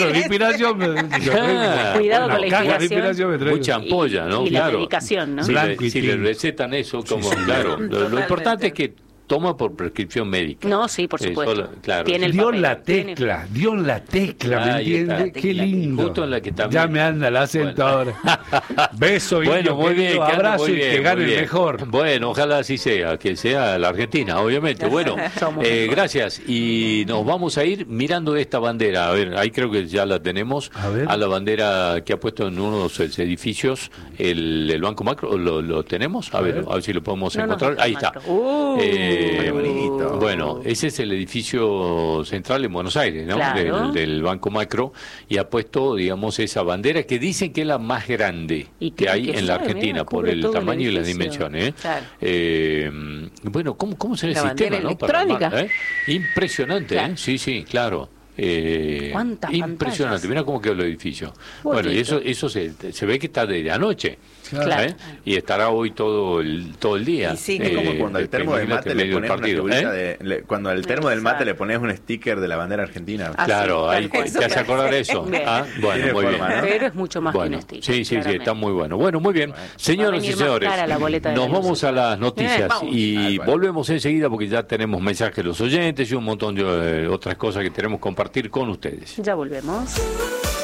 litros de inspiración. Cuidado con la inspiración. Mucha ampolla, ¿no? Y la medicación, ¿no? Si le recetan eso, como, claro. Lo importante es que toma por prescripción médica. No, sí, por supuesto. Claro. Tiene el dio papel, la tecla, ¿me entiende? Qué lindo. Justo en la que también... Ya me anda el acento ahora. Beso, bueno, muy bien, abrazo muy y bien, que gane muy el bien. mejor. Bueno, ojalá así sea, que sea la Argentina, obviamente. Bueno, gracias. Y nos vamos a ir mirando esta bandera. A ver, ahí creo que ya la tenemos. A la bandera que ha puesto en uno de los edificios el Banco Macro. ¿Lo tenemos? A ver si lo podemos encontrar. Ahí está. Qué bonito. Bueno, ese es el edificio central en Buenos Aires, ¿no? Claro. Del Banco Macro, y ha puesto, digamos, esa bandera que dicen que es la más grande que hay en la Argentina por el tamaño y las dimensiones. Claro. Bueno, ¿cómo será el La sistema, bandera ¿no? electrónica. Impresionante, Claro. Sí, claro. ¿Cuántas impresionante, pantallas? mira cómo quedó el edificio. Bueno, y eso se ve que está de anoche. Claro. Y estará hoy todo el día. Y sí, que como cuando al termo del mate le pones una figurita cuando al termo del mate le pones un sticker de la bandera argentina. Claro, ahí te hace acordar eso. Bueno, muy bien. Pero es mucho más que un sticker. Sí, está muy bueno. Bueno, muy bien. Señoras y señores, nos vamos a las noticias y volvemos enseguida porque ya tenemos mensajes de los oyentes y un montón de otras cosas que tenemos que compartir con ustedes. Ya volvemos.